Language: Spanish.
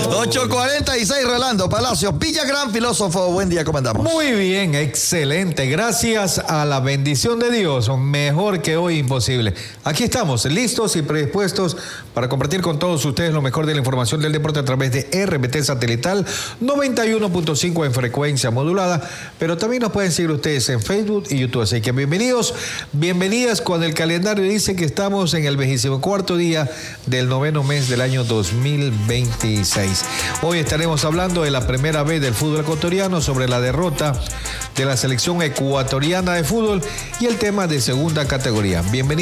8:46, Rolando Palacios, Villagrán, filósofo. Buen día, ¿cómo andamos? Muy bien, excelente. Gracias a la bendición de Dios, mejor que hoy imposible. Aquí estamos, listos y predispuestos para compartir con todos ustedes lo mejor de la información del deporte a través de RBT Satelital 91.5 en frecuencia modulada, pero también nos pueden seguir ustedes en Facebook y YouTube. Así que bienvenidos, bienvenidas. Cuando el calendario dice que estamos en el 24º día del 9º mes del año 2026. Hoy estaremos hablando de la primera vez del fútbol ecuatoriano, sobre la derrota de la selección ecuatoriana de fútbol y el tema de segunda categoría. Bienvenidos.